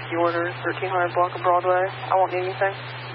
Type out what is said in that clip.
You order 1300 block of Broadway. I won't need anything.